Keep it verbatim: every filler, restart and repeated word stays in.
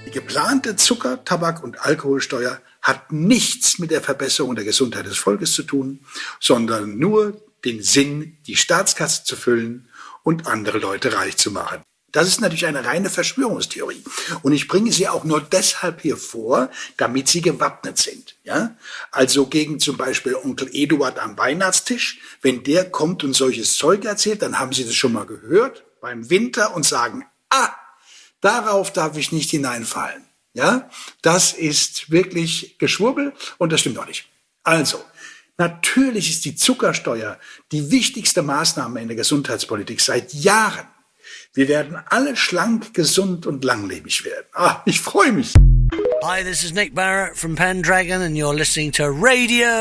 Die geplante Zucker-, Tabak- und Alkoholsteuer hat nichts mit der Verbesserung der Gesundheit des Volkes zu tun, sondern nur den Sinn, die Staatskasse zu füllen und andere Leute reich zu machen. Das ist natürlich eine reine Verschwörungstheorie. Und ich bringe sie auch nur deshalb hier vor, damit Sie gewappnet sind. Ja? Also gegen zum Beispiel Onkel Eduard am Weihnachtstisch. Wenn der kommt und solches Zeug erzählt, dann haben Sie das schon mal gehört beim Winter und sagen, ah, darauf darf ich nicht hineinfallen. Ja? Das ist wirklich Geschwurbel und das stimmt auch nicht. Also, natürlich ist die Zuckersteuer die wichtigste Maßnahme in der Gesundheitspolitik seit Jahren. Wir werden alle schlank, gesund und langlebig werden. Ah, ich freue mich. Hi, this is Nick Barrett from Pendragon and you're listening to Radio